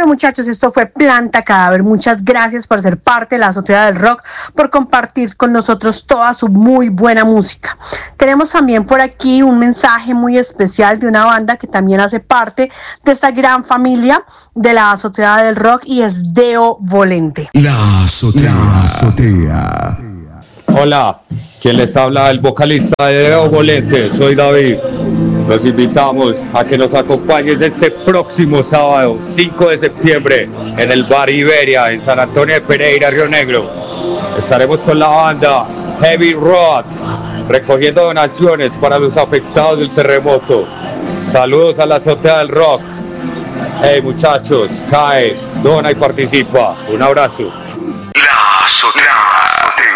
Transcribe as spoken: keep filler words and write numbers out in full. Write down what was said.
Bueno, muchachos, esto fue Planta Cadáver. Muchas gracias por ser parte de la Azotea del Rock, por compartir con nosotros toda su muy buena música. Tenemos también por aquí un mensaje muy especial de una banda que también hace parte de esta gran familia de la Azotea del Rock y es Deo Volente. La Azotea. La Azotea. Hola, quien les habla, el vocalista de Deo Volente, soy David. Los invitamos a que nos acompañes este próximo sábado, cinco de septiembre, en el Bar Iberia, en San Antonio de Pereira, Río Negro. Estaremos con la banda Heavy Road, recogiendo donaciones para los afectados del terremoto. Saludos a la Azotea del Rock. Hey muchachos, cae, dona y participa. Un abrazo.